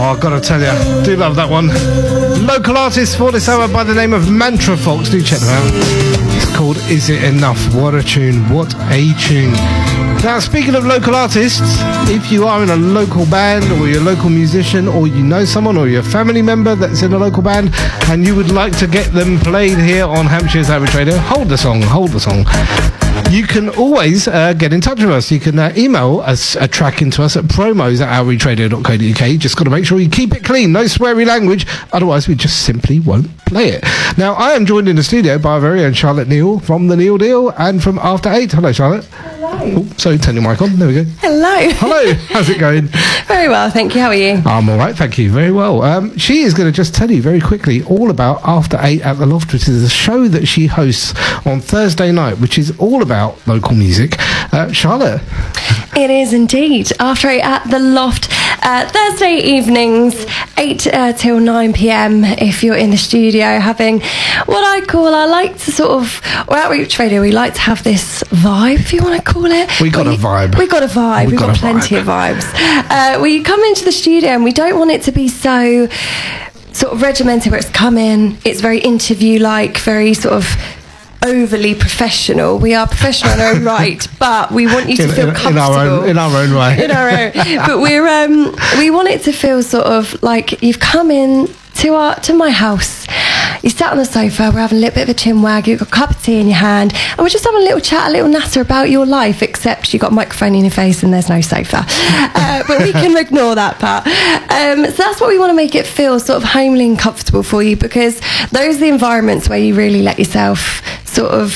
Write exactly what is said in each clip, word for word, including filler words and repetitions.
Oh, I've got to tell you, do love that one. Local artist for this hour by the name of Mantra Fox. Do check them out. It's called Is It Enough? What a tune. What a tune. Now, speaking of local artists, if you are in a local band or you're a local musician or you know someone or you're a family member that's in a local band and you would like to get them played here on Hampshire's Outreach Radio, hold the song, hold the song. You can always uh, get in touch with us. You can uh, email us a track into us at promos at outreach radio dot co dot uk. You just got to make sure you keep it clean, no sweary language, otherwise we just simply won't play it. Now, I am joined in the studio by our very own Charlotte Neal from The Neal Deal and from After Eight. Hello, Charlotte. Hello. Oh, sorry, turn your mic on. There we go. Hello. Hello. How's it going? Very well, thank you. How are you? I'm all right, thank you. Very well. Um, she is going to just tell you very quickly all about After Eight at the Loft, which is a show that she hosts on Thursday night, which is all about local music. Uh, Charlotte. It is indeed. After Eight at the Loft. Uh, Thursday evenings, eight uh, till nine p.m. if you're in the studio having what I call, I like to sort of, or Outreach Radio, we like to have this vibe, if you want to call it. We got we, a vibe. We got a vibe. We We've got, got a plenty vibe. of vibes. Uh, we come into the studio and we don't want it to be so sort of regimented where it's come in, it's very interview-like, very sort of overly professional. We are professional in our own right, but we want you to in, feel in, comfortable in our own in our own way. in our own. But we're um, we want it to feel sort of like you've come in to our to my house. You sat on the sofa, we're having a little bit of a chin wag, you've got a cup of tea in your hand, and we're just having a little chat, a little natter about your life, except you've got a microphone in your face and there's no sofa. Uh, but we can ignore that part. Um, so that's what we want to make it feel, sort of homely and comfortable for you, because those are the environments where you really let yourself sort of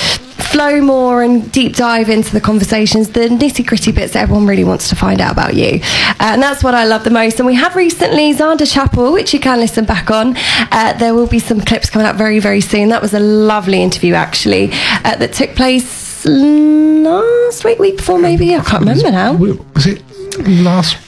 flow more and deep dive into the conversations, the nitty-gritty bits that everyone really wants to find out about you. Uh, and that's what I love the most. And we had recently Xander Chappell, which you can listen back on. Uh, there will be some clips coming up very, very soon. That was a lovely interview, actually, uh, that took place last week, week before maybe. I can't remember now. Was it last...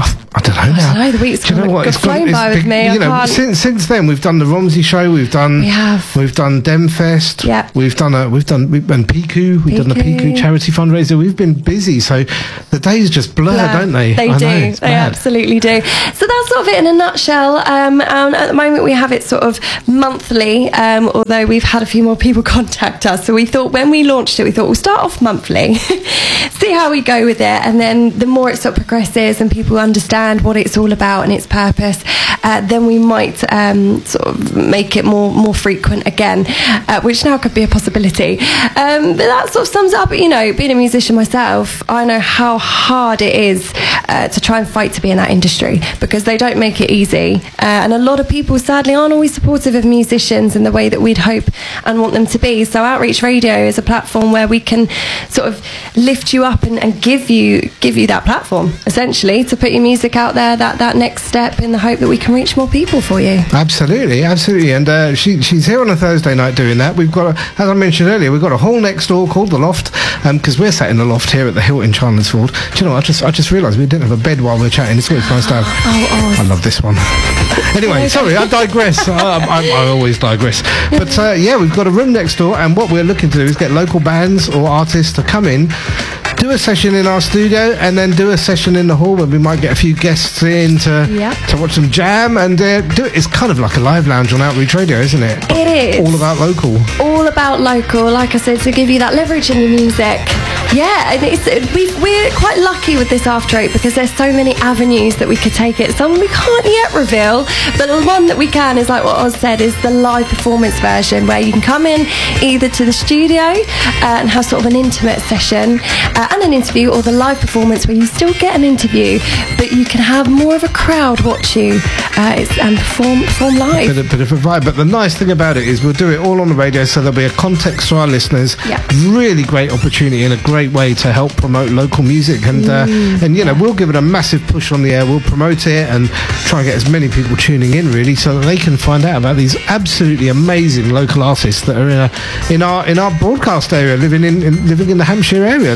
I don't know now. I don't know, the week's gone, what? got flown by with me. You know, I can't... since since then we've done the Romsey show, we've done we have. we've done Demfest, yeah. we've done a we've done we've done Piku, we've Piku. done the Piku charity fundraiser. We've been busy, so the days just blur, blur. don't they? They I do. Know, they mad. absolutely do. So that's sort of it in a nutshell. Um, and at the moment we have it sort of monthly, um, although we've had a few more people contact us. So we thought when we launched it, we thought we'll start off monthly, see how we go with it, and then the more it sort of progresses and people understand what it's all about and its purpose, uh, then we might um, sort of make it more more frequent again, uh, which now could be a possibility. Um, but that sort of sums up, you know, being a musician myself, I know how hard it is uh, to try and fight to be in that industry, because they don't make it easy. Uh, and a lot of people sadly aren't always supportive of musicians in the way that we'd hope and want them to be. So Outreach Radio is a platform where we can sort of lift you up and, and give you give you that platform, essentially, to put your music out there, that, that next step, in the hope that we can reach more people for you. Absolutely, absolutely. And uh, she, she's here on a Thursday night doing that. We've got, a, as I mentioned earlier, we've got a hall next door called The Loft, because um, we're sat in the loft here at the Hilton Chandlersfield. Do you know what? I just, I just realised we didn't have a bed while we we're chatting. It's always nice to have. Oh, oh. I love this one. Anyway, sorry, I digress. I, I, I always digress. But uh, yeah, we've got a room next door, and what we're looking to do is get local bands or artists to come in, do a session in our studio, and then do a session in the hall where we might get a few guests in to yep. to watch some jam and uh, do it. It's kind of like a live lounge on Outreach Radio, isn't it? It is. All about local. All about local, like I said, to give you that leverage in your music. Yeah, and it's, we've, we're quite lucky with this After Eight, because there's so many avenues that we could take it. Some we can't yet reveal, but the one that we can is, like what Oz said, is the live performance version, where you can come in either to the studio uh, and have sort of an intimate session uh, and an interview, or the live performance where you still get an interview, but you can have more of a crowd watch you uh, it's, and perform, perform live. Bit of, bit of a vibe. But the nice thing about it is we'll do it all on the radio, so there'll be a context to our listeners. Yep. Really great opportunity and a great way to help promote local music, and uh, mm, and you know, we'll give it a massive push on the air. We'll promote it and try and get as many people tuning in, really, so that they can find out about these absolutely amazing local artists that are in a, in our in our broadcast area, living in, in living in the Hampshire area. There's there's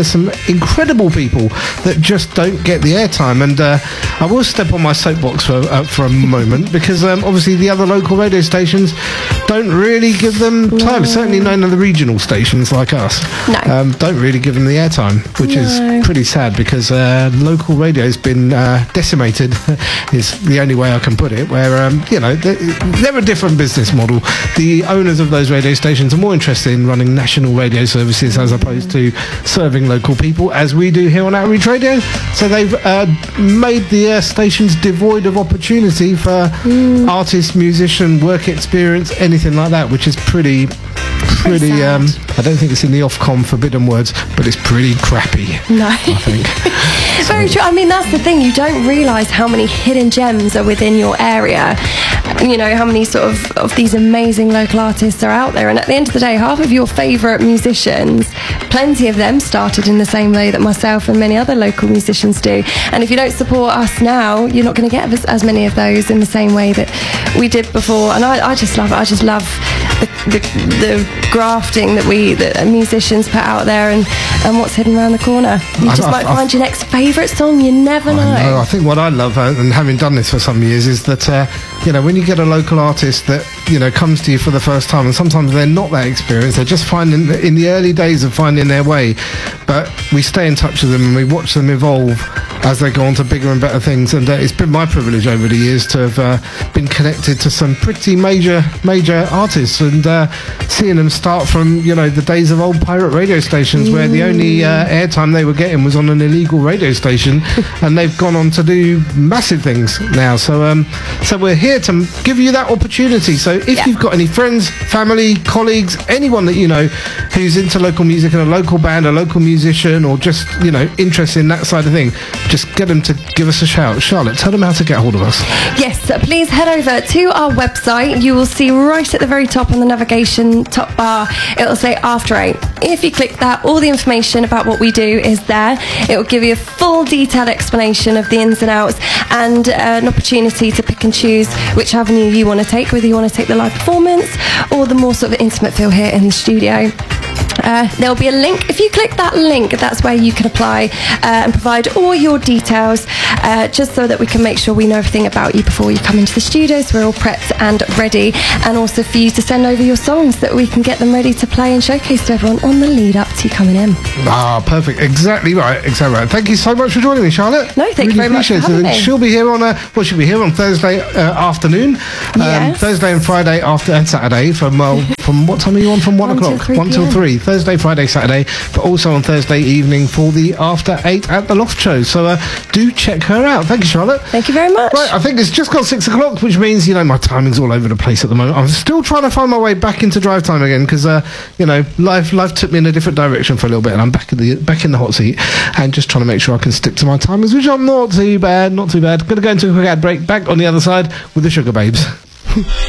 some incredible people that just don't get the airtime. And uh, I will step on my soapbox for uh, for a moment, because um, obviously the other local radio stations don't really give them time. No. Certainly none of the regional stations like us no. um, don't really give them the airtime, which no. is pretty sad, because uh, local radio has been uh, decimated is the only way I can put it, where um, you know they're, they're a different business model. The owners of those radio stations are more interested in running national radio services as opposed to serving local people, as we do here on Outreach Radio. So they've uh, made the uh, stations devoid of opportunity for mm. artists, musician, work experience, anything like that, which is pretty pretty um, I don't think it's in the Ofcom forbidden words, but it's pretty crappy. No. I think. So. Very true. I mean, that's the thing, you don't realise how many hidden gems are within your area. You know, how many sort of of these amazing local artists are out there, and at the end of the day, half of your favourite musicians, plenty of them started in the same way that myself and many other local musicians do. And if you don't support us now, you're not going to get as, as many of those in the same way that we did before. And I, I just love it. I just love the, the, the grafting that we that musicians put out there, and, and what's hidden around the corner. You just I, might I, find I, your next favourite song. You never know. I know. I think what I love, uh, and having done this for some years, is that uh, you know, when you get a local artist that, you know, comes to you for the first time, and sometimes they're not that experienced, they're just finding, in the early days of finding their way, but we stay in touch with them and we watch them evolve as they go on to bigger and better things. And uh, it's been my privilege over the years to have uh, been connected to some pretty major major artists, and uh, seeing them start from, you know, the days of old pirate radio stations mm. where the only uh, airtime they were getting was on an illegal radio station, and they've gone on to do massive things now. So um, so we're here to give you that opportunity. So if yeah. you've got any friends, family, colleagues, anyone that you know who's into local music and a local band, a local musician, or just, you know, interested in that side of thing, just get them to give us a shout. Charlotte, tell them how to get hold of us. Yes, so please head over to our website. You will see right at the very top on the navigation top bar, it will say After Eight. If you click that, all the information about what we do is there. It will give you a full detailed explanation of the ins and outs, and uh, an opportunity to pick and choose which avenue you want to take, whether you want to take the live performance or the more sort of intimate feel here in the studio. Uh, there'll be a link. If you click that link, that's where you can apply uh, and provide all your details, uh, just so that we can make sure we know everything about you before you come into the studio, so we're all prepped and ready. And also for you to send over your songs, that we can get them ready to play and showcase to everyone on the lead up to you coming in. Ah, perfect. Exactly right. Exactly right. Thank you so much for joining me, Charlotte. No, thank really you very much for having me. She'll be here on a, well, she'll be here on Thursday uh, afternoon, um, yes. Thursday and Friday after, and Saturday from, well, from what time are you on? From one, one o'clock? One till three. Thursday, Friday, Saturday, but also on Thursday evening for the After Eight at the Loft Show. So uh, do check her out. Thank you, Charlotte. Thank you very much. Right, I think it's just got six o'clock, which means, you know, my timing's all over the place at the moment. I'm still trying to find my way back into drive time again, because uh, you know, life life took me in a different direction for a little bit, and I'm back in the back in the hot seat, and just trying to make sure I can stick to my timers, which I'm not too bad, not too bad. Gonna go into a quick ad break. Back on the other side with the Sugar Babes.